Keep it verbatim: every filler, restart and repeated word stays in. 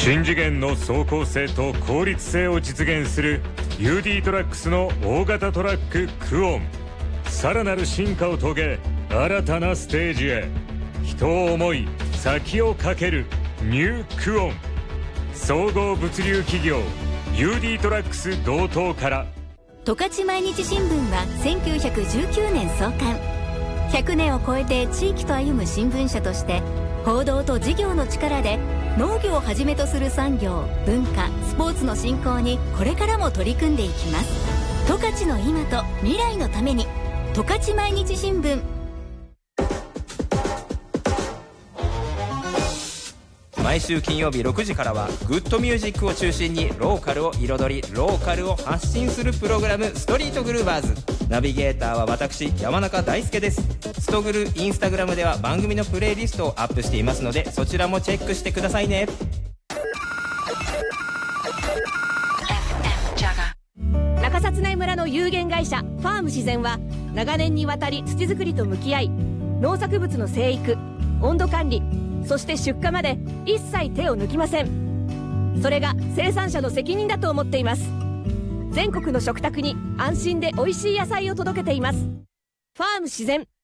新次元の走行性と効率性を実現する ユーディー トラックスの大型トラッククオン、さらなる進化を遂げ新たなステージへ。人を思い先をかけるニュークオン。総合物流企業 ユーディー トラックス同等から。 十勝毎日新聞はせんきゅうひゃくじゅうきゅうねん創刊。ひゃくねんを超えて地域と歩む新聞社として報道と事業の力で農業をはじめとする産業、文化、スポーツの振興にこれからも取り組んでいきます。十勝の今と未来のために十勝毎日新聞。 毎週金曜日ろくじからはグッドミュージックを中心にローカルを彩りローカルを発信するプログラム、ストリートグルーバーズ。ナビゲーターは私山中大輔です。ストグルインスタグラムでは番組のプレイリストをアップしていますので、そちらもチェックしてくださいね。 中札内村の有限会社ファーム自然は長年にわたり土作りと向き合い、農作物の生育、温度管理、そして出荷まで一切手を抜きません。それが生産者の責任だと思っています。全国の食卓に安心で美味しい野菜を届けています。ファーム自然。